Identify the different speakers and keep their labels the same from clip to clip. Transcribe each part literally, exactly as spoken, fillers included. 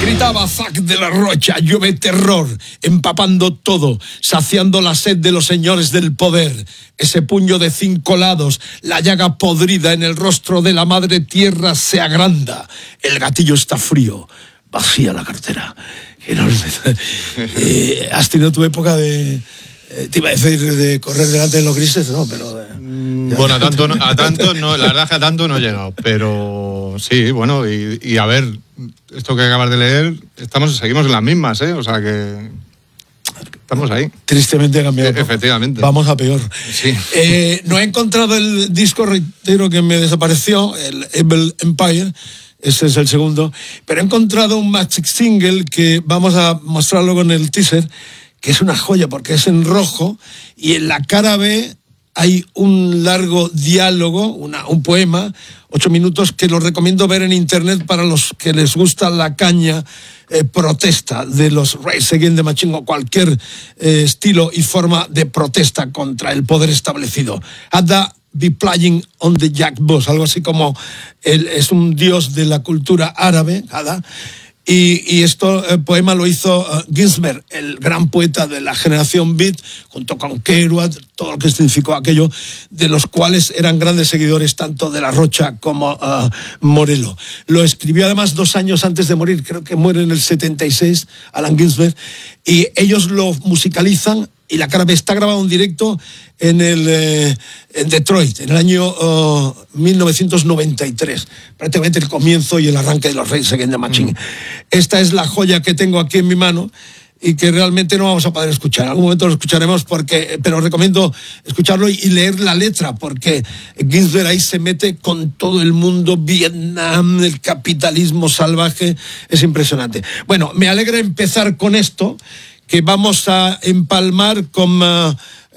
Speaker 1: Gritaba Zack de la Rocha, llueve terror, empapando todo, saciando la sed de los señores del poder. Ese puño de cinco lados, la llaga podrida en el rostro de la madre tierra se agranda. El gatillo está frío, vacía la cartera. eh, ¿Has tenido tu época de... Eh, te iba a decir de correr delante de los grises? No, pero... Eh,
Speaker 2: ya. Bueno, a tanto, no, a tanto no, la verdad es que a tanto no he llegado, pero sí, bueno, y, y a ver, esto que acabas de leer, estamos, seguimos en las mismas, ¿eh? O sea que estamos ahí.
Speaker 1: Tristemente ha cambiado.
Speaker 2: E- efectivamente.
Speaker 1: Vamos a peor.
Speaker 2: Sí.
Speaker 1: Eh, no he encontrado el disco, reitero, que me desapareció, el Evil Empire. Ese es el segundo. Pero he encontrado un maxi single que vamos a mostrarlo con el teaser, que es una joya porque es en rojo y en la cara B hay un largo diálogo, una, un poema, ocho minutos, que lo recomiendo ver en internet para los que les gusta la caña eh, protesta de los Rage Against the Machine o cualquier eh, estilo y forma de protesta contra el poder establecido. Hadda be playing on the Jack Boss, algo así como él es un dios de la cultura árabe, Hadda. Y, y esto, el poema lo hizo uh, Ginsberg, el gran poeta de la generación Beat, junto con Kerouac, todo lo que significó aquello, de los cuales eran grandes seguidores tanto de La Rocha como uh, Morello. Lo escribió además dos años antes de morir, creo que muere en el setenta y seis, Allen Ginsberg, y ellos lo musicalizan. Y la cara B está grabado en directo en, el, eh, en Detroit, en el año uh, mil novecientos noventa y tres. Prácticamente el comienzo y el arranque de los Rage Against the Machine. Mm. Esta es la joya que tengo aquí en mi mano y que realmente no vamos a poder escuchar. En algún momento lo escucharemos, porque, pero recomiendo escucharlo y leer la letra, porque Ginsberg ahí se mete con todo el mundo, Vietnam, el capitalismo salvaje, es impresionante. Bueno, me alegra empezar con esto, que vamos a empalmar con uh,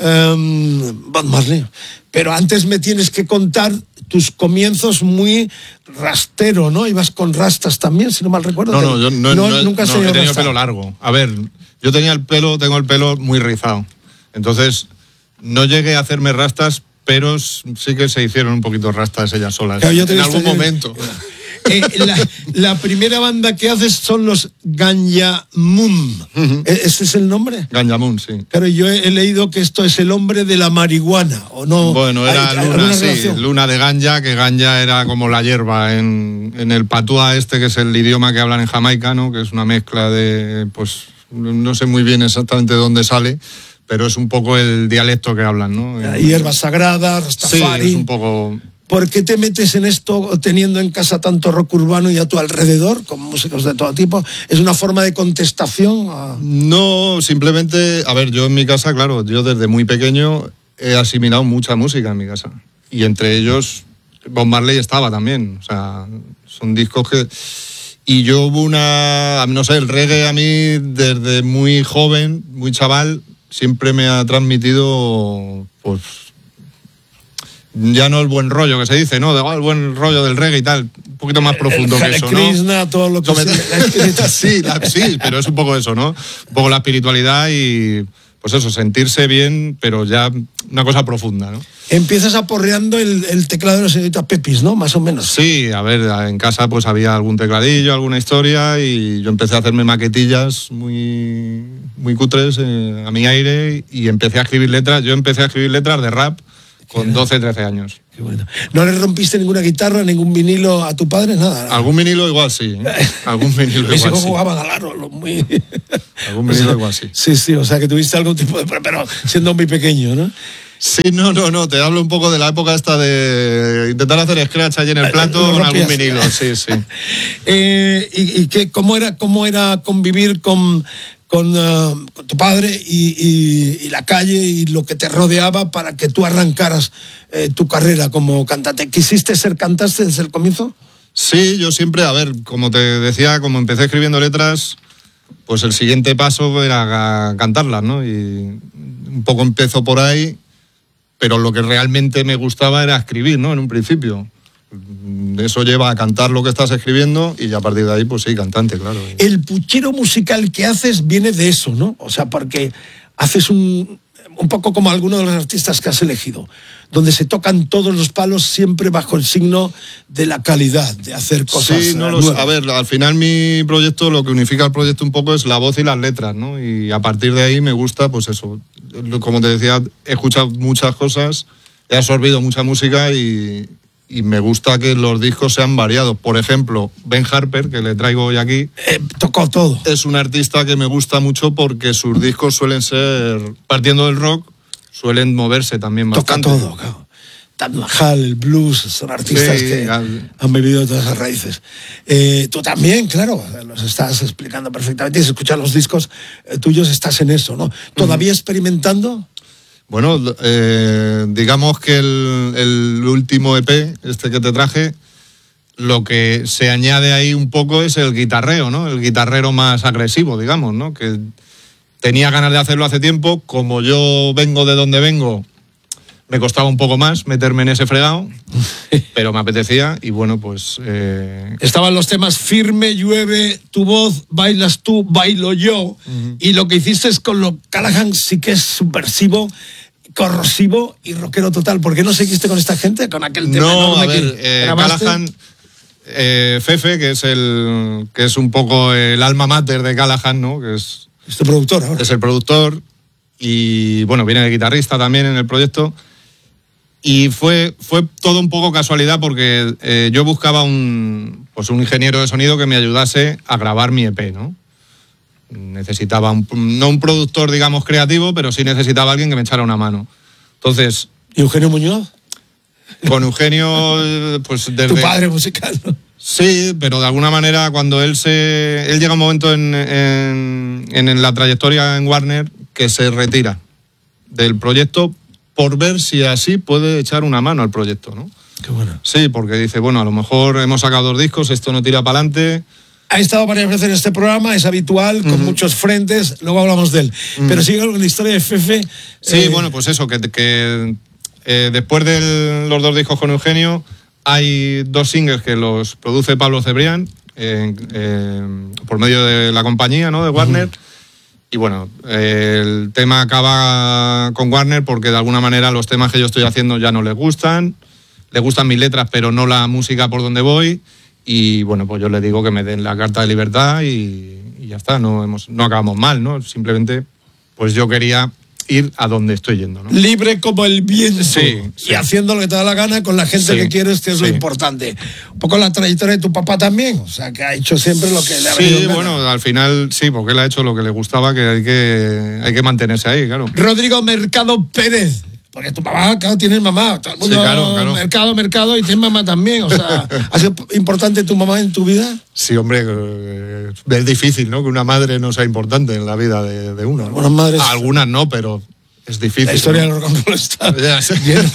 Speaker 1: um, Bob Marley. Pero antes me tienes que contar tus comienzos muy rastero, ¿no? Ibas con rastas también, si no mal recuerdo.
Speaker 2: No, no, yo no,
Speaker 1: no,
Speaker 2: no,
Speaker 1: nunca
Speaker 2: no,
Speaker 1: se
Speaker 2: he tenido
Speaker 1: rasta.
Speaker 2: pelo largo. A ver, yo tenía el pelo, tengo el pelo muy rizado. Entonces, no llegué a hacerme rastas, pero sí que se hicieron un poquito rastas ellas solas. Claro, en algún momento.
Speaker 1: Eh, la, la primera banda que haces son los Ganja Moon. Uh-huh. ¿Ese es el nombre?
Speaker 2: Ganja Moon, sí.
Speaker 1: Claro, yo he, he leído que esto es el hombre de la marihuana, ¿o no?
Speaker 2: Bueno, era
Speaker 1: ¿Hay,
Speaker 2: luna, sí,
Speaker 1: relación?
Speaker 2: luna de ganja, que ganja era como la hierba en, en el patúa este, que es el idioma que hablan en Jamaica, ¿no? Que es una mezcla de, pues, no sé muy bien exactamente de dónde sale, pero es un poco el dialecto que hablan, ¿no?
Speaker 1: La hierba sagrada, Rastafari.
Speaker 2: Sí, es un poco...
Speaker 1: ¿Por qué te metes en esto teniendo en casa tanto rock urbano y a tu alrededor, con músicos de todo tipo? ¿Es una forma de contestación? A...
Speaker 2: No, simplemente, a ver, yo en mi casa, claro, yo desde muy pequeño he asimilado mucha música en mi casa. Y entre ellos, Bob Marley estaba también. O sea, son discos que... Y yo hubo una... No sé, el reggae a mí, desde muy joven, muy chaval, siempre me ha transmitido, pues... Ya no el buen rollo que se dice, ¿no? El buen rollo del reggae y tal, un poquito más profundo que eso, ¿no?
Speaker 1: Krishna, todo lo que
Speaker 2: se... sí, la, sí, pero es un poco eso, ¿no? Un poco la espiritualidad y, pues eso, sentirse bien, pero ya una cosa profunda, ¿no?
Speaker 1: Empiezas aporreando el, el teclado de la señorita Pepis, ¿no? Más o menos.
Speaker 2: Sí, a ver, en casa pues había algún tecladillo, alguna historia, y yo empecé a hacerme maquetillas muy, muy cutres eh, a mi aire, y empecé a escribir letras. Yo empecé a escribir letras de rap con doce, trece años.
Speaker 1: Qué bueno. ¿No le rompiste ninguna guitarra, ningún vinilo a tu padre? Nada.
Speaker 2: Algún vinilo igual sí. ¿eh? Algún vinilo igual sí.
Speaker 1: jugaban al aro, muy...
Speaker 2: Algún vinilo igual sí.
Speaker 1: Sí, sí, o sea que tuviste algún tipo de... Pero siendo muy pequeño, ¿no?
Speaker 2: Sí, no, no, no, te hablo un poco de la época esta de intentar hacer scratch allí en el plato con algún vinilo, sí, sí.
Speaker 1: eh, ¿Y, y qué, cómo, era, cómo era convivir con... Con, uh, con tu padre y, y, y la calle y lo que te rodeaba para que tú arrancaras eh, tu carrera como cantante? ¿Quisiste ser cantante desde el comienzo?
Speaker 2: Sí, yo siempre, a ver, como te decía, como empecé escribiendo letras, pues el siguiente paso era cantarlas, ¿no? Y un poco empezó por ahí, pero lo que realmente me gustaba era escribir, ¿no? En un principio. Eso lleva a cantar lo que estás escribiendo y ya a partir de ahí, pues sí, cantante, claro.
Speaker 1: El puchero musical que haces viene de eso, ¿no? O sea, porque haces un, un poco como algunos de los artistas que has elegido, donde se tocan todos los palos siempre bajo el signo de la calidad, de hacer cosas
Speaker 2: sí, no
Speaker 1: nuevas.
Speaker 2: Los, a ver, al final mi proyecto, lo que unifica el proyecto un poco es la voz y las letras, ¿no? Y a partir de ahí me gusta, pues eso, como te decía, he escuchado muchas cosas, he absorbido mucha música y, y me gusta que los discos sean variados. Por ejemplo, Ben Harper, que le traigo hoy aquí,
Speaker 1: Eh, tocó todo.
Speaker 2: es un artista que me gusta mucho porque sus discos suelen ser, partiendo del rock, suelen moverse también bastante.
Speaker 1: Toca todo, claro. Taj Mahal, el blues, son artistas
Speaker 2: Sí,
Speaker 1: que
Speaker 2: al...
Speaker 1: han vivido todas esas raíces. Eh, tú también, claro, los estás explicando perfectamente. Si escuchas los discos eh, tuyos, estás en eso, ¿no? ¿Todavía uh-huh. experimentando?
Speaker 2: Bueno, eh, digamos que el, el último E P, este que te traje, lo que se añade ahí un poco es el guitarreo, ¿no? El guitarrero más agresivo, digamos, ¿no? Que tenía ganas de hacerlo hace tiempo. Como yo vengo de donde vengo, me costaba un poco más meterme en ese fregado, pero me apetecía y bueno, pues... Eh...
Speaker 1: Estaban los temas Firme, Llueve, Tu Voz, Bailas Tú, Bailo Yo, uh-huh. y lo que hiciste es con lo Callahan sí que es subversivo, corrosivo y rockero total. ¿Por qué no seguiste con esta gente? Con aquel tema
Speaker 2: no,
Speaker 1: enorme
Speaker 2: a ver,
Speaker 1: que
Speaker 2: eh, Callahan, eh, Fefe, que es el que es un poco el alma mater de Callahan, ¿no? Que es...
Speaker 1: Es tu productor ahora.
Speaker 2: Es el productor y bueno, viene de guitarrista también en el proyecto. Y fue, fue todo un poco casualidad porque eh, yo buscaba un, pues un ingeniero de sonido que me ayudase a grabar mi E P, ¿no? Necesitaba, un, no un productor, digamos, creativo, pero sí necesitaba alguien que me echara una mano. Entonces...
Speaker 1: ¿Y Eugenio Muñoz?
Speaker 2: Con Eugenio, pues desde...
Speaker 1: Tu padre musical, ¿no?
Speaker 2: Sí, pero de alguna manera cuando él se... Él llega a un momento en, en, en la trayectoria en Warner que se retira del proyecto por ver si así puede echar una mano al proyecto, ¿no?
Speaker 1: Qué bueno.
Speaker 2: Sí, porque dice, bueno, a lo mejor hemos sacado dos discos, esto no tira para adelante.
Speaker 1: Ha estado varias veces en este programa, es habitual, con uh-huh. muchos frentes, luego hablamos de él. Uh-huh. Pero sigue con la historia de Fefe.
Speaker 2: Sí, eh... bueno, pues eso, que, que eh, después de los dos discos con Eugenio, hay dos singles que los produce Pablo Cebrián, eh, eh, por medio de la compañía, ¿no?, de Warner. Uh-huh. Y bueno, eh, el tema acaba con Warner porque de alguna manera los temas que yo estoy haciendo ya no les gustan. Les gustan mis letras, pero no la música por donde voy. Y bueno, pues yo les digo que me den la carta de libertad y, y ya está. No, hemos, no acabamos mal, ¿no? Simplemente, pues yo quería ir a donde estoy yendo, ¿no?
Speaker 1: Libre como el viento.
Speaker 2: Sí,
Speaker 1: y
Speaker 2: sí.
Speaker 1: haciendo lo que te da la gana con la gente
Speaker 2: sí,
Speaker 1: que quieres, que es
Speaker 2: sí.
Speaker 1: lo importante. Un poco la trayectoria de tu papá también, o sea, que ha hecho siempre lo que le ha venido.
Speaker 2: Sí, bueno, al final sí, porque él ha hecho lo que le gustaba, que hay que, hay que mantenerse ahí, claro.
Speaker 1: Rodrigo Mercado Pérez. Porque tu papá, claro, tienes mamá. Todo el mundo,
Speaker 2: sí, claro, claro.
Speaker 1: Mercado, mercado, y tienes mamá también. O sea, ¿ha sido importante tu mamá en tu vida?
Speaker 2: Sí, hombre, eh, es difícil, ¿no? Que una madre no sea importante en la vida de, de uno, ¿no?
Speaker 1: Algunas madres...
Speaker 2: Algunas no, pero es difícil.
Speaker 1: La historia
Speaker 2: ¿no?
Speaker 1: del rock and roll está
Speaker 2: ya, sí.
Speaker 1: bien,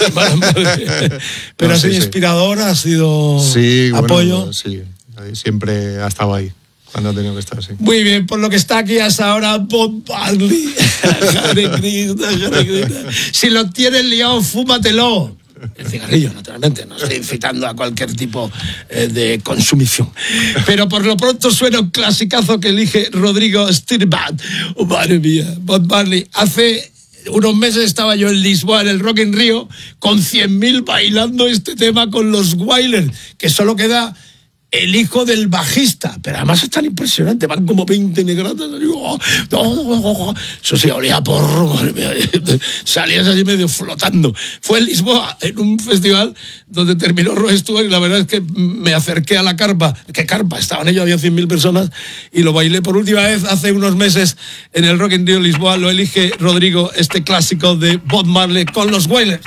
Speaker 1: pero no, ha sido sí, inspiradora, sí. ha sido
Speaker 2: sí,
Speaker 1: apoyo.
Speaker 2: Bueno, sí, siempre ha estado ahí. Cuando ha tenido que estar, sí.
Speaker 1: Muy bien, por lo que está aquí hasta ahora Bob Marley. Hare Krishna, Hare Krishna. Si lo tienes liado, fúmatelo. El cigarrillo, naturalmente. No estoy incitando a cualquier tipo eh, de consumición. Pero por lo pronto suena un clasicazo que elige Rodrigo Stirbat. Oh, madre mía, Bob Marley. Hace unos meses estaba yo en Lisboa, en el Rock in Rio, con cien mil bailando este tema con los Wailers, que solo queda el hijo del bajista, pero además es tan impresionante, van como veinte negratas, eso sí, olía a porro, salías allí medio flotando. Fue en Lisboa, en un festival donde terminó Rod Stewart, y la verdad es que me acerqué a la carpa, ¿qué carpa? Estaban ellos, había cien mil personas, y lo bailé por última vez hace unos meses en el Rock in Rio Lisboa. Lo elige Rodrigo, este clásico de Bob Marley con los Wailers.